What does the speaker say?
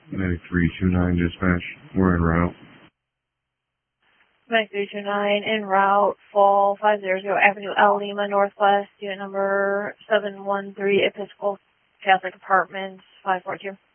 9329 dispatch. We're en route. 9329 en route, Fall 500 Avenue L Lima Northwest, unit number 713 Episcopal Catholic Apartments 542.